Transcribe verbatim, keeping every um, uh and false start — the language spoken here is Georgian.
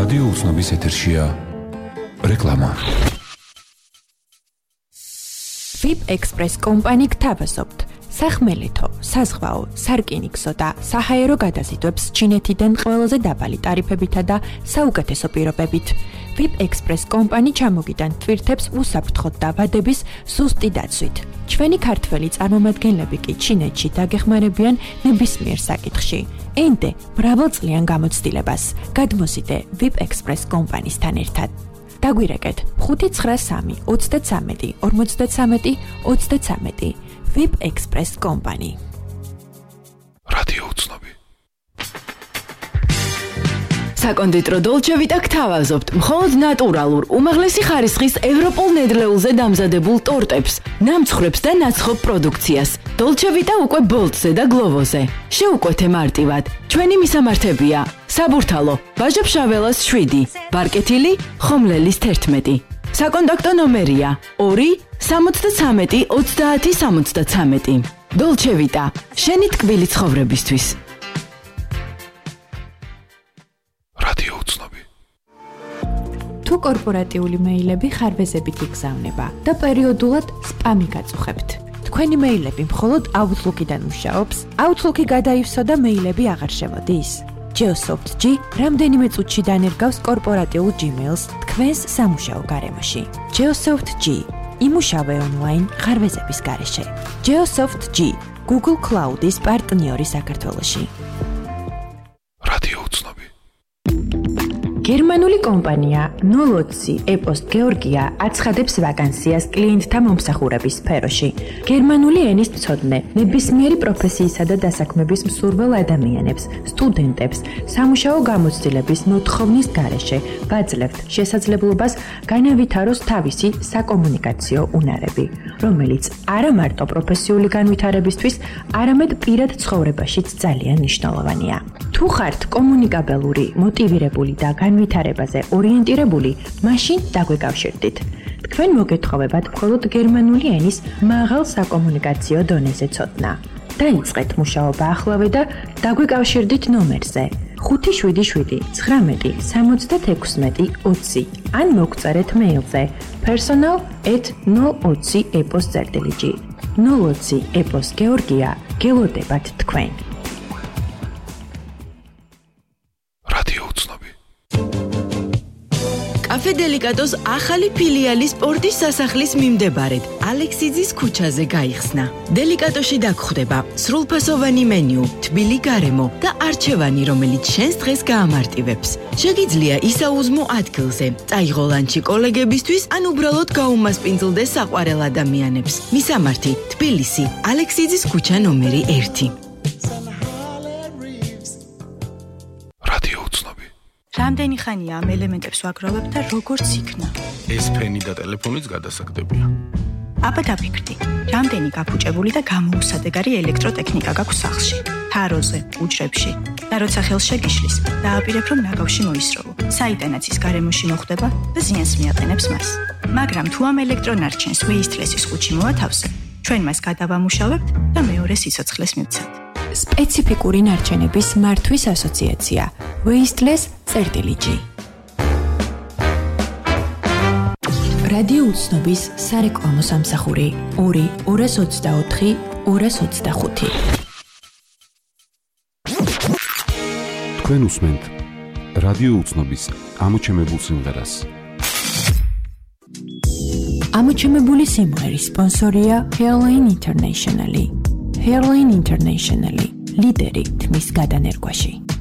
რადიო უცნობის ეთერშია რეკლამა. ვიპ ექსპრეს კომპანი გთავაზობთ სახმელეთო, საზღვაო, სარკინიგზო და საჰაერო გადაზიდვებს ჩინეთიდან ყველაზე დაბალი ტარიფებითა და საუკეთესო პირობებით. ვიპ ექსპრეს კომპანი ჩამოგიდან თვირთებს უსაფრთხოდ და ვადების ზუსტი დაცვით. ჩვენი ქართველი წარმომადგენლები კი ჩინეთში დაგეხმარებიან ნებისმიერ საკითხში. ენდე მრავალწლიან გამოცდილებას. გადმოსიდე ვიპ ექსპრეს კომპანიისთან ერთად. დაგვირეკეთ ხუთი ცხრა სამი ოცდათრამეტი ორმოცდათრამეტი ოცდათრამეტი ვიპ ექსპრეს კომპანი. რადიო უცნობი. საკონდიტრო დოლჩე ვიტა გთავაზობთ მხოლოდ ნატურალურ, უმაღლესი ხარისხის ევროპულ ნედლეულზე დამზადებულ ტორტებს, ნამცხრებს და ნაცხოვ პროდუქციას. დოლჩე ვიტა უკვე ბოლტზე და გლოვოზე. შეუკვეთე მარტივად. ჩვენი მისამართებია: საბურთალო, ვაჟა-ფშაველას შვიდი, ბარკეთილი, ხომლელის თერთმეტი. საკონტაქტო ნომერია: ორი სამოცდათრამეტი ოცდაათი სამოცდათრამეტი. დოლჩე ვიტა, შენი ტკბილი ცხოვრებისთვის. რადიო უცნობი. თუ კორპორატიული მეილები ხარვეზებით იგზავნება და პერიოდულად სპამი გაწუხებთ. თქვენი მეილები მხოლოდ Outlook-იდან მუშაობს, Outlook-ი გადაივსო და მეილები აღარ შემოდის. Geosoft G რამდენიმე წუთში დანერგავს კორპორატიულ Gmail-ს თქვენს სამუშაო გარემოში. Geosoft G იმუშავე ონლაინ ხარვეზების გარეშე. Geosoft G Google Cloud-ის პარტნიორი საქართველოში. რადიო უცნობი. გერმანული კომპანია ნოლოცი ეპოსტ გეორგია აცხადებს ვაკანსიას კლიენტთა მომსახურების სფეროში. გერმანული ენის მცოდნე, ნებისმიერი პროფესიისა და დასაქმების მსურველ ადამიანებს, სტუდენტებს, სამუშაო გამოცდილების მოთხოვნის გარეშე ვაძლევთ შესაძლებლობას განავითაროს თავისი საკომუნიკაციო უნარები, რომელიც არა მარტო პროფესიული განვითარებისთვის, არამედ პირად ცხოვრებაშიც ძალიან მნიშვნელოვანია. თუ ხართ კომუნიკაბელური, მოტივირებული და განვითარებაზე ორიენტირებული, მაშინ დაგვეკავშირდით. თქვენ მოგეთხოვებათ მხოლოდ გერმანული ენის მაღალ საკომუნიკაციო დონეზე ცოდნა. დაიწყეთ მუშაობა ახლავე და დაგვეკავშირდით ნომერზე ხუთი შვიდი შვიდი ცხრამეტი სამოცდათექვსმეტი ოცი ან მოგწერეთ მეილზე personal at ნულ ოცი ეპოს წერტილი. ნულ ოცი ეპოს გეორგია, გელოდებათ თქვენ. რადიო უცნობი. კაფე დელიკატოს ახალი ფილიალი სპორტის სასახლის მიმდებარედ ალექსიძის ქუჩაზე გაიხსნა. დელიკატოში დაგხვდება სრულფასოვანი მენიუ, თბილი გარემო და არჩევანი, რომელიც შენს დღეს გაამარტივებს. შეგიძლია ისაუზმო ადგილზე, წაიღო ლანჩი კოლეგებისთვის ან უბრალოდ გაუმასპინძლდეს საყვარელ ადამიანებს. მისამართი: თბილისი, ალექსიძის ქუჩა ნომერი ერთი. რადიო უცნობი. რამდენი ხანია ამ ელემენტებს ვაგროვებ და როგორც იქნა? ეს ფენი და ტელეფონიც გადასაგდებია. აბა დაფიქრდი, რამდენი გაფუჭებული და გამოუსადეგარი ელექტროტექნიკა გაქვს სახლში, თაროზე, უჯრებში. და როცა ხელს შეგიშლის, დააპირებ რომ ნაგავში მოისროლო. საიდანაც ის გარემოში მოხვდება და ზიანს მიაყენებს მას. მაგრამ თუ ამ ელექტრონარჩენს Wasteless-ის ხუჩი მოათავსე, ჩვენ მას გადავამუშავებთ და მეორე სიცოცხლეს მივცემთ. სპეციფიკური ნარჩენების მართვის ასოციაცია Wasteless წერტილი G. რადიო უცნობის სარეკლამო სამსახური ორი ორას ოცდაოთხი ორას ოცდახუთი. თქვენ უსმენთ რადიო უცნობის ამოჩემებულ სიმღერას. ამოჩემებული სიმღერის სპონსორია Hairline International. Hairline International ლიდერი თმის გადანერგვაში.